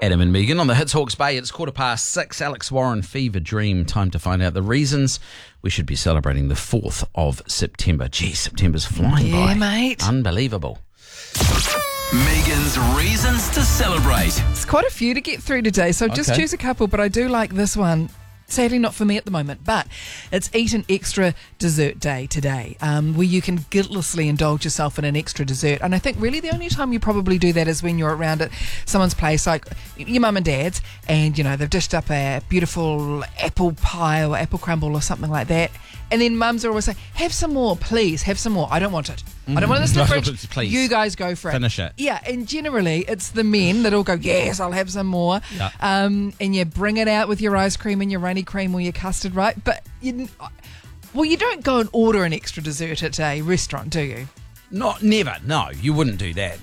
Adam and Megan on the Hits Hawke's Bay. It's 6:15. Alex Warren, Fever Dream. Time to find out the reasons we should be celebrating the 4th of September. Gee, September's flying by. Yeah, mate. Unbelievable. Megan's reasons to celebrate. It's quite a few to get through today, so just choose a couple, but I do like this one. Sadly not for me at the moment, but it's Eat an Extra Dessert Day today, where you can guiltlessly indulge yourself in an extra dessert. And I think really the only time you probably do that is when you're around at someone's place, like your mum and dad's, and you know they've dished up a beautiful apple pie or apple crumble or something like that. And then mums are always saying, have some more, please, have some more. I don't want it. I don't want this in the fridge. Please. You guys go for it. Finish it. Yeah, and generally it's the men that'll go, yes, I'll have some more. Yeah. And you bring it out with your ice cream and your runny cream or your custard, right? But you don't go and order an extra dessert at a restaurant, do you? Never. No, you wouldn't do that.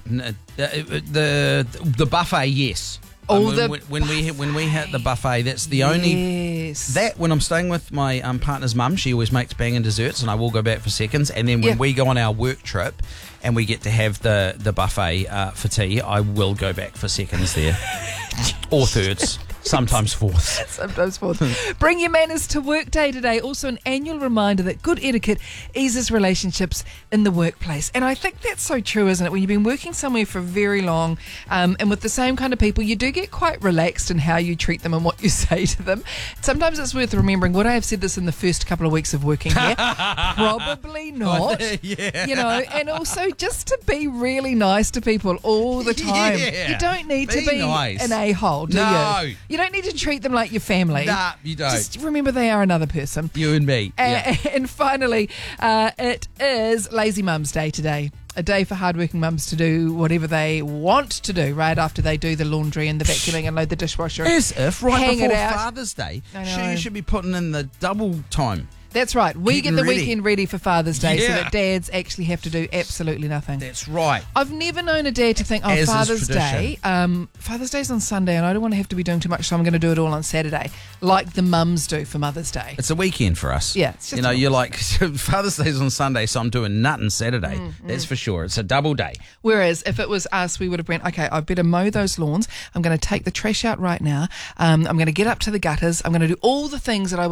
The buffet, yes. When we hit the buffet, that's the only that when I'm staying with my partner's mum, she always makes banging desserts, and I will go back for seconds. And then when we go on our work trip and we get to have the buffet for tea, I will go back for seconds there, or thirds. Sometimes fourths. Sometimes fourths. Bring your manners to work day today. Also an annual reminder that good etiquette eases relationships in the workplace. And I think that's so true, isn't it? When you've been working somewhere for very long and with the same kind of people, you do get quite relaxed in how you treat them and what you say to them. Sometimes it's worth remembering, would I have said this in the first couple of weeks of working here? Probably not. Yeah. You know, and also just to be really nice to people all the time. Yeah. You don't need to be nice. an a-hole, do you? You don't need to treat them like your family. Nah, you don't. Just remember they are another person. You and me. And finally, it is Lazy Mums Day today. A day for hardworking mums to do whatever they want to do right after they do the laundry and the vacuuming and load the dishwasher. As if right hang before it out. Father's Day, I know. you should be putting in the double time. That's right. We Getting get the ready. weekend ready for Father's Day so Yeah. that dads actually have to do absolutely nothing. That's right. I've never known a dad to think, As is Father's Day. tradition. Father's Day's on Sunday and I don't want to have to be doing too much, so I'm going to do it all on Saturday, like the mums do for Mother's Day. It's a weekend for us. Yeah, it's just you're like, Father's Day's on Sunday, so I'm doing nothing Saturday. That's for sure. It's a double day. Whereas if it was us, we would have went, okay, I better mow those lawns. I'm going to take the trash out right now. I'm going to get up to the gutters. I'm going to do all the things that I